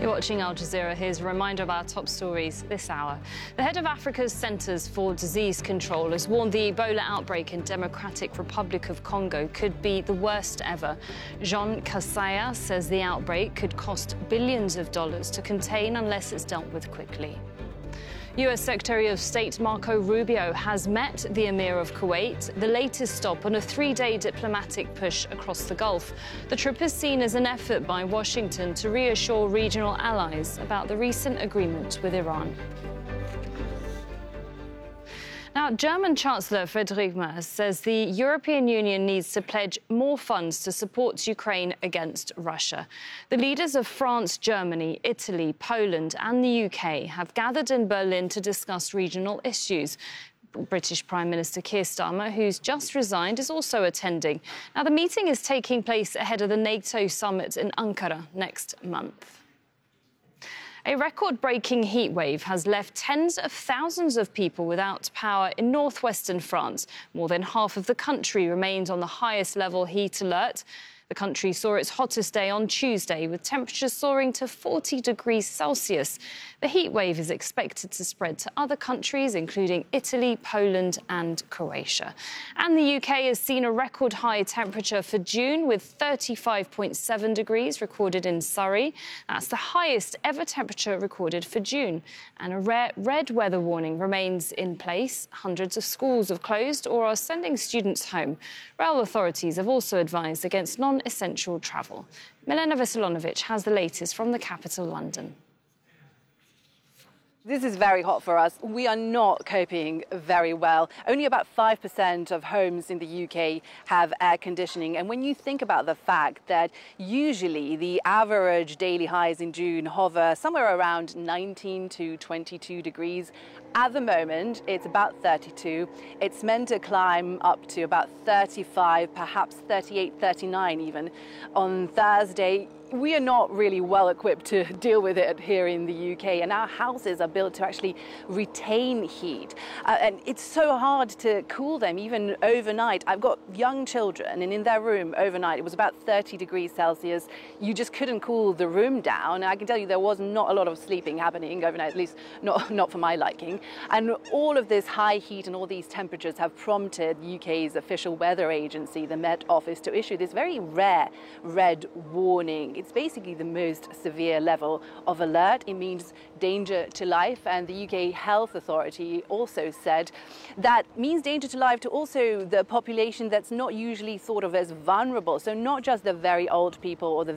You're watching Al Jazeera. Here's a reminder of our top stories this hour. The head of Africa's Centers for Disease Control has warned the Ebola outbreak in Democratic Republic of Congo could be the worst ever. Jean Kassaya says the outbreak could cost billions of dollars to contain unless it's dealt with quickly. US Secretary of State Marco Rubio has met the Emir of Kuwait, the latest stop on a three-day diplomatic push across the Gulf. The trip is seen as an effort by Washington to reassure regional allies about the recent agreement with Iran. Now, German Chancellor Friedrich Merz says the European Union needs to pledge more funds to support Ukraine against Russia. The leaders of France, Germany, Italy, Poland and the UK have gathered in Berlin to discuss regional issues. British Prime Minister Keir Starmer, who's just resigned, is also attending. Now, the meeting is taking place ahead of the NATO summit in Ankara next month. A record-breaking heatwave has left tens of thousands of people without power in northwestern France. More than half of the country remains on the highest level heat alert. The country saw its hottest day on Tuesday, with temperatures soaring to 40 degrees Celsius. The heatwave is expected to spread to other countries, including Italy, Poland and Croatia. And the UK has seen a record high temperature for June, with 35.7 degrees recorded in Surrey. That's the highest ever temperature recorded for June. And a rare red weather warning remains in place. Hundreds of schools have closed or are sending students home. Rail authorities have also advised against non-essential travel. Milena Veselonovic has the latest from the capital, London. This is very hot for us. We are not coping very well. Only about 5% of homes in the UK have air conditioning. And when you think about the fact that usually the average daily highs in June hover somewhere around 19 to 22 degrees, at the moment it's about 32. It's meant to climb up to about 35, perhaps 38, 39 even on Thursday. We are not really well equipped to deal with it here in the UK, and our houses are built to actually retain heat. And it's so hard to cool them even overnight. I've got young children, and in their room overnight it was about 30 degrees Celsius. You just couldn't cool the room down. I can tell you there was not a lot of sleeping happening overnight, at least not for my liking. And all of this high heat and all these temperatures have prompted UK's official weather agency, the Met Office, to issue this very rare red warning. It's basically the most severe level of alert. It means danger to life, and the UK Health Authority also said that means danger to life to also the population that's not usually thought of as vulnerable. So not just the very old people or the